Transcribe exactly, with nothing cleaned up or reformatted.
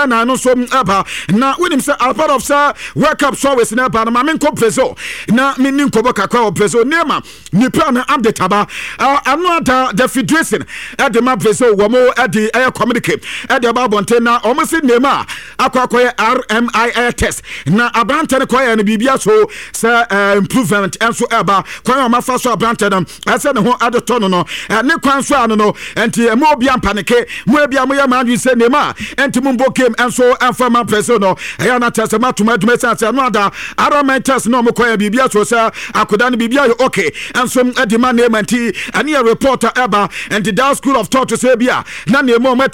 na no so aba na we nim say a part of say World Cup so we na ba na ma menko Brazil na me nin ko boka kwa Brazil nema nipa na update aba anu ata the federation e de ma Brazil wo mo e de e communicate e de ba bonte na o mo se nema akwa akwa R M I A test na abrante ne kwa ya ne bibia so say improvement enso eba kwa ma fa so abrante na ase ne ho adoto no no ne kwan so anu no enti e mo bia mpanike mo bia mo ya ma adwi se nema enti mo bokem enso afa ma Brazil no e ya na test ma tuma duma say no ada R M I test no mo kwa ya bibia so say akoda ne bibia yo okay enso e de ma nema enti ani reporter eba and the Dow School of Thought to say bia na ne mo